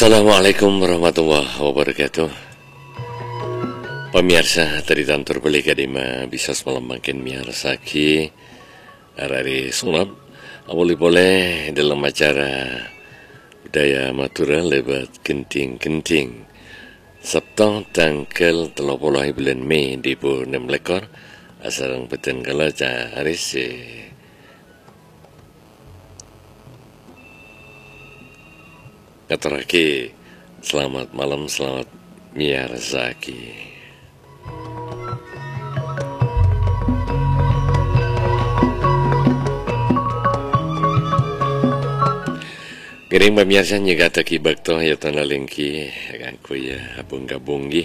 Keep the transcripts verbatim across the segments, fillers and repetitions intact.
Assalamualaikum warahmatullahi wabarakatuh. Pemirsa dari Tantur Beli Kadima bisa semalam makin miarsaki Arari Sunab boleh-boleh dalam acara budaya Madura lebat kenting-kenting Sabtu tanggal tiga puluh bulan Mei di bu enam lekor asarang beten kala ca aris Kataraki, selamat malam, selamat miarzaki. Giring pemirsa nyegata kibakto ya tanah lengki, aku ya abung gabungi.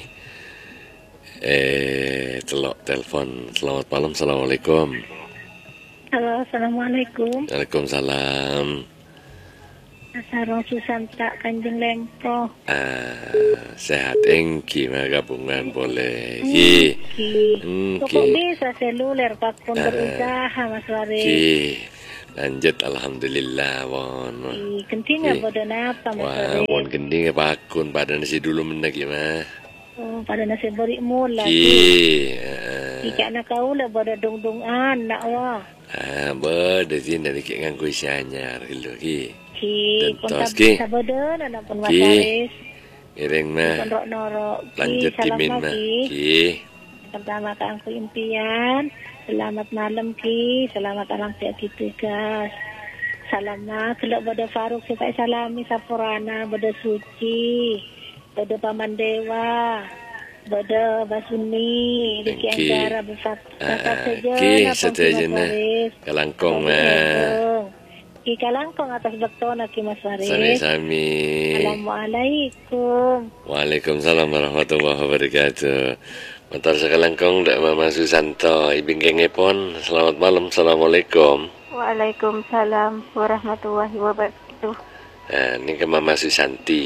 Eh, telok telepon. Selamat malam, assalamualaikum. Halo, assalamualaikum. Waalaikumsalam. Sarong Susanta Kanjeng Lempo. Ah, sehat engki mah gabungan boleh. Ki. Engki. Kok bisa seluler Pak pun berusaha Mas Waris. Ki. Lanjut alhamdulillah won. Ki, kentingnya pada napa Mas Waris. Wah, won kenting pakun pada nasi dulu menak mah. Oh, pada nasi beri mula. Ki. Ki anak kau lah pada dong-dong anak wah. Ah, beda sih dari kek nganggo anyar lho ki. Ki, pun tak sabadan anak pun Mas Waris. Ireng mah. Lanjut timin mah. Ki. Pertama Kangku impian. Selamat malam Ki. Selamat alam sehat tugas. Selamat kelak pada Faruk sipai salami sapurana pada suci. Pada Paman Dewa. Pada Basuni. Diki Anggara besar. Besar saja. Ki, saja na. Kalangkong mah. Ika langkong atas bektona Ki Mas Waris. Sami-sami. Assalamualaikum. Waalaikumsalam warahmatullahi wabarakatuh. Motor sekalangkong dak Mama Susanto ibing kengepon. Selamat malam. Assalamualaikum. Waalaikumsalam warahmatullahi wabarakatuh. Nah, ini ke Mama Susanti.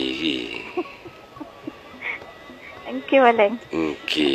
Thank you, Waleng. Oke.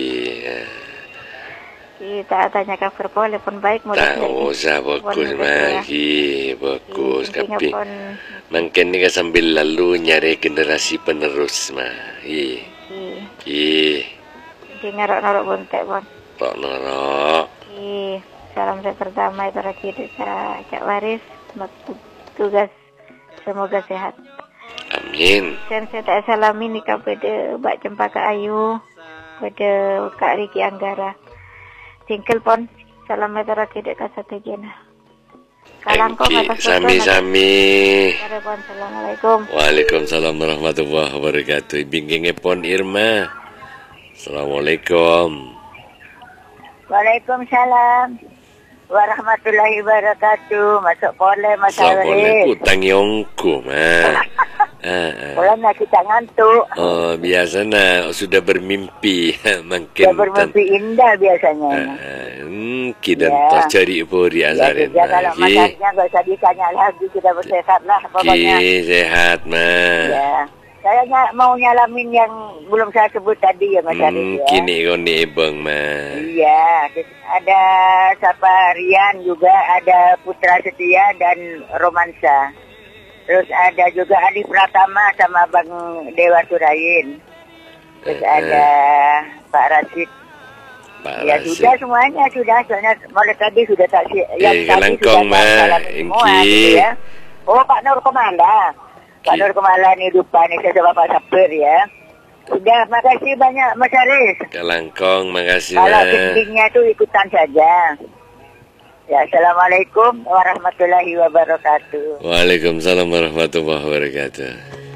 Kita tanya kabar boleh pun baik mau tak usah bagus lagi bagus tapi mungkin ini sambil lalu nyari generasi penerus mah i i di ngarok-ngarok bontek bon tok norok i salam saya pertama itu lagi Cak Waris tugas semoga sehat amin dan saya tak salamin nih kepada Mbak Cempaka Ayu pada Kak Riki Anggara Tingkel pon, salam meteoraki dek kasate jena. Kalangkong atas sami-sami. Assalamualaikum. Waalaikumsalam warahmatullahi wabarakatuh. Bingkinge pon Irma. Assalamualaikum. Waalaikumsalam warahmatullahi wabarakatuh. Masuk boleh Mas Waris. Boleh utang yongku mah. Boleh nak kita ngantuk. Oh biasanya sudah bermimpi makin. Sudah bermimpi indah biasanya. Hmm, kita ya. Cari puri azarin ya, kalau masanya nggak usah ditanya lagi kita bersehat lah pokoknya. Ki sehat mah. Ya. Saya ny mau nyalamin yang belum saya sebut tadi ya Mas Arif ya. Kini koni bang mah. Iya, ada siapa Rian juga, ada Putra Setia dan Romansa. Terus ada juga Adi Pratama sama Bang Dewa Surayin. Terus uh, ada Pak Rasid. Pak ya Rasid. Sudah semuanya sudah, soalnya mulai tadi sudah tak yang eh, tadi sudah mah, semua gitu ya. Oh Pak Nur Kemala, Pak Nur Kemala nih lupa nih saya Bapak Sapir ya. Sudah, makasih banyak Mas Aris. Kalangkong, makasih. Kalau pentingnya tuh ikutan saja. Ya, assalamualaikum warahmatullahi wabarakatuh. Waalaikumsalam warahmatullahi wabarakatuh.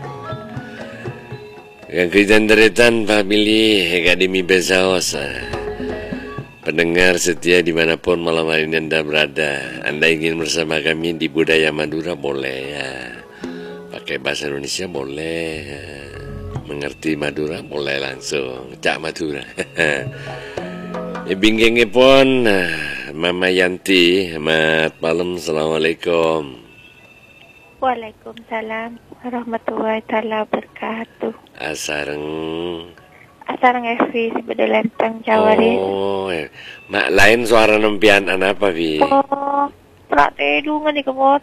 Yang kejandaretan family Akademi Besaos. Pendengar setia dimanapun malam hari ini Anda berada. Anda ingin bersama kami di Budaya Madura boleh ya. Pakai bahasa Indonesia boleh. Mengerti Madura boleh langsung. Cak Madura. Ibingenge pon Mama Yanti, selamat malam, assalamualaikum. Waalaikumsalam warahmatullahi taala wabarakatuh. Asareng. Asareng F V sebeda lempeng Jawa. Oh, eh. Mak lain suara nempian apa Vi? Oh, Rak tedungan ni kebot.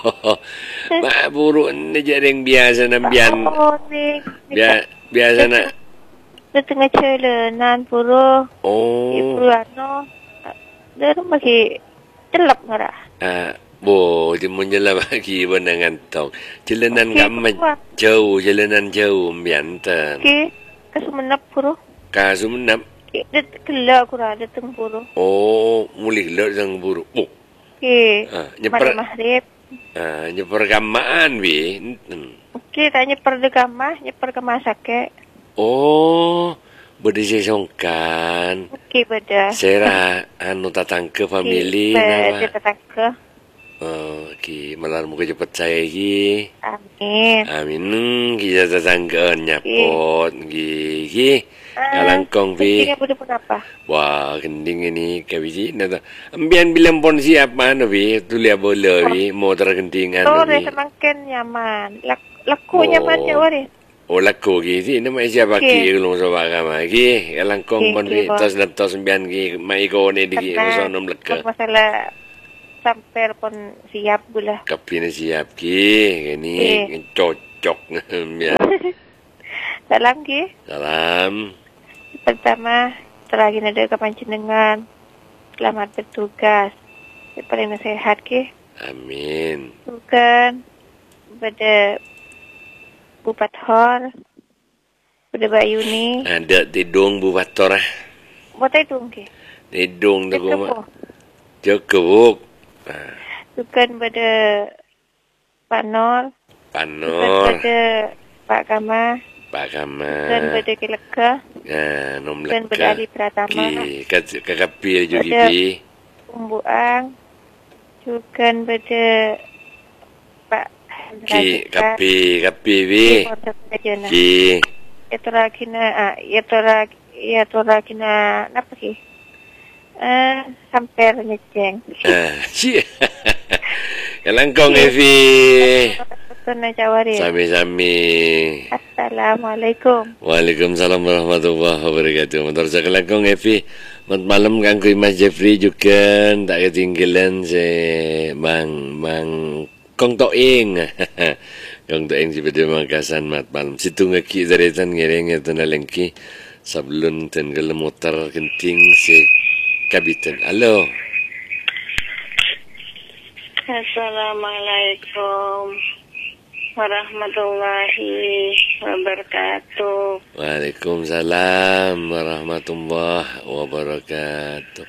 Mak buruk ni jaring biasa na bian. Oh, ni. Bia- biasa na. Dia tengah celenan pura. Oh. Ibu ano. Dia masih celap ngara. Ah, bo, di mun jela bagi benangan tong. Jalanan Okey, gamma keluar. jauh, jalanan jauh bianta. Okey. Kesemenap pura. Kasumnam. Okey. Dia kelak kurang. Dia tengah pura. Oh, mulih lek sang buruk. Oh. Okey. Ah, nyeper. Pada maghrib. Ah, nyeper gamaan wi. Hmm. Okey. Tak nyeper de kamah. Nyeper kamah sakit. Oh, berde songkan. Okey, beda. Sera anu tatang ke family Okey, dia na. datang ke. Oh, ki malar muka cepat saya ki. Amin. Amin kita tatang ke nyapot ki ki. Kalangkong pi. Kencingnya boleh pun apa? Wah, kending ini kabiji nata. Ambian bilang pon siap mana pi? Tulia bola pi, motor kendingan Oh, pi. dia semakin nyaman. Lak- Laku nyaman je, wari. Oh, laku ki si nama siapa ki ulung soba kama ki. Kalangkong pon pi tos dan tos ambian ki mai ko ni di ki usonom leka. Masalah sampai pun siap gula. Kapi ni siap ki. Ini cocok ambian. Salam ki. Salam. Pertama, terakhir ada kepanjenengan. Selamat bertugas. Yang paling sehat ki. Amin. Bukan pada Bupat Hor, pada Mbak Yuni. Ada tidung bu bator ah. Buat itu ki. Tidung tu Cukup. gua. Cukup. Ah, Bukan pada Pak Nor. Bukan Panor, pada Pak Kama. Pak Kama. Bukan pada Kileka. Ah, nom Bukan pada leka. Ali Pratama. Ki kat kakapi juga Ada. ki. Umbuang. Bukan pada Pak Ki kapi kapi bi. Ki. Ki. Itu lagi na, ah, itu lagi, itu lagi na, apa ki? Eh, sampai nyeceng. Ah, si. Kalangkong Evi. Sana Jawari. Sami-sami. Assalamualaikum. Waalaikumsalam warahmatullahi wabarakatuh. Motor sa Kalangkong Evi. Mat malam kang kuy Mas Jeffrey juga tak ketinggalan si Bang Bang Kong Toing. Kong Toing si pada Makasan mat malam. Situ ngaki daretan ngereng itu nalengki sablon ten motor kenting si kabitan. Halo. Assalamualaikum warahmatullahi wabarakatuh. Waalaikumsalam warahmatullahi wabarakatuh.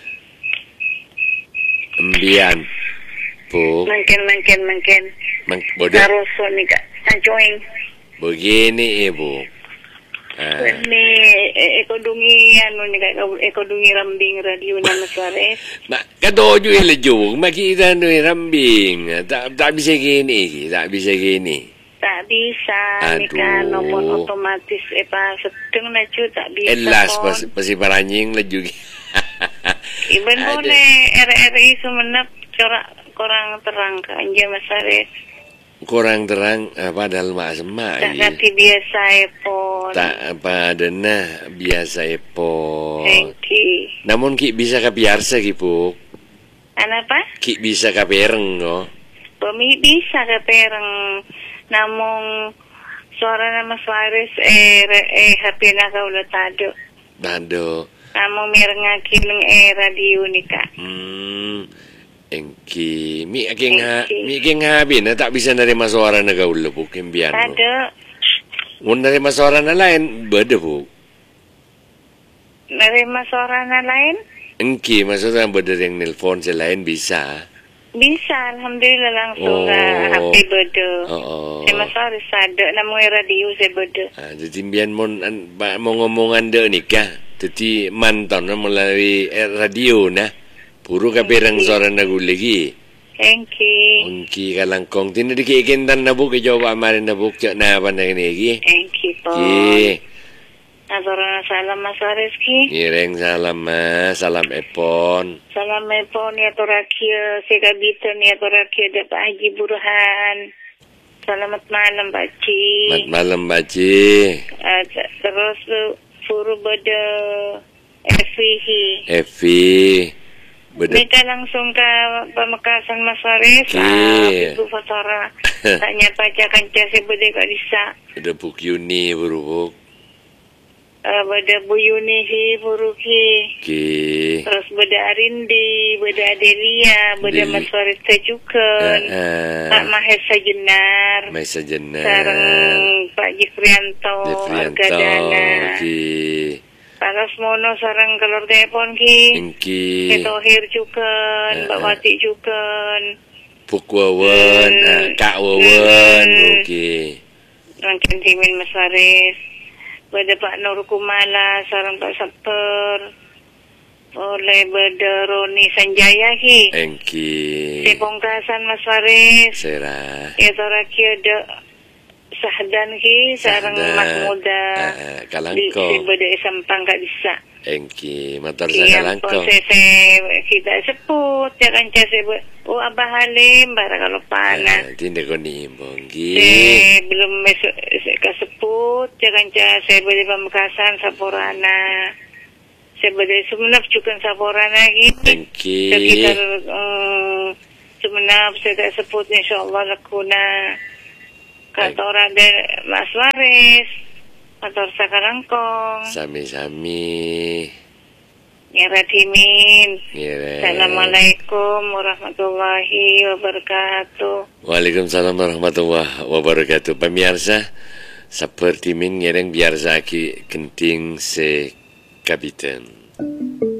Embian. Bu. Mungkin, mungkin, mungkin. Mang, bodoh. Naruso ni kak. Sancuing. Begini ibu. Ah. Ni ekodungi anu ni kak. Ekodungi rambing radio nama Suarez. Mak katojo ilejung. Makita no rambing. Tak tak bisa gini. Tak bisa gini. Tak bisa. Ni Aduh. kan nomor otomatis. Eh pa sedeng na cu tak bisa. Elas pon. pas pasi paranying lejung. Iban mo Ada. ni R R I sumenap. Corak korang terang ke anja Mas Suarez. Kurang terang ah, padahal mak semak. Tak nanti biasa pon. Tak apa dana biasa epon. Thank you. Namun ki bisa kapiarsa ki bu. Apa? Ki bisa kapereng no. Bumi bisa ke perang. Namong suara nama Suarez eh eh H P na ka udah tado. Dado. Namong mereng kiling eh radio ni ka. Hmm. Engki mi aking ha Engki. mi aking habi na tak bisa nerima suara na gaulo po kimbian mo. Tado. Mun nerima suara na lain beda po. Nerima suara na lain? Engki maksudnya beda yang nelpon sa lain bisa. Bisa, alhamdulillah langsung Oh. nga H P bodo. Oo. Saya Mas Suarez sado namong radio saya bodo. Ah, jadi bian mon an, ba, mo ngomongan de nikah. Jadi mantan na melalui eh, radio na. Puro kaperang suara na guligi. Thank you. Engki kalangkong tinadikikintan na bu kejoba marin na bu cak na apa na kinigi. Thank you po. Ki. Nazarana salam Mas Suarez ki. Ngireng salam mas, salam epon. Salam po ni ato rakyat, si kabitan ni ato rakyat da Pak Haji Burhan. Selamat malam Baci. Selamat malam Baci. Uh, terus uh, puro bada Efihi. Evi. Beda. Minta langsung ke Pamekasan Mas Faris. Okey. Ah, Ibu Fatara. Tanya baca kanca sebede kat disa. Ada Buk Yuni berubuk. Uh, beda Bu Yuni hi Furuki. Okey. Terus beda Arindi, beda Adelia, beda Di- Mas Faris Tajukan. Uh, Pak Mahesa Jenar. Mai sajenar. Sarang Pak Jifrianto, Jefrianto. Argadana. Okey. Pak Lasmono sarang kelor telepon ki. Engki. Ketohir jukan, Eh, Mbak eh. Wati jukan. Puk Wawan. Hmm. ah, Kak Wawan. Hmm. Okey. Rangkan Timin Mas Faris. Beda Pak Nur Kumala, sarang Pak Sapter. Oleh beda Roni Sanjaya ki. Engki. Di Pongkasan Mas Faris. Serah. Ya toraki ada Sahdan ki, sarang Sahdan. Mas Muda. Ah, ah, Di Kalangko. si beda Sampang Kak Disa. Engki. Motor sa Yang Kalangko. prosesnya kita sebut, jangan case oh Abah Halim, bara kalau panas. Ah, Tindak ko ni Bonggi. Eh, belum mesuk kasebut, jangan case beli Pamekasan Saporana. Sebede Sumenep juga Saporana gitu. Engki. Sekitar um, Sumenep saya tak sebut insyaallah lakuna. Kata orang ada Mas Waris, kantor Sakarangkong, Sami-sami. Nyara Timin. Ngire. Assalamualaikum warahmatullahi wabarakatuh. Waalaikumsalam warahmatullahi wabarakatuh. Pemirsa, seperti min ngereng biasa ki kenting se kapitan.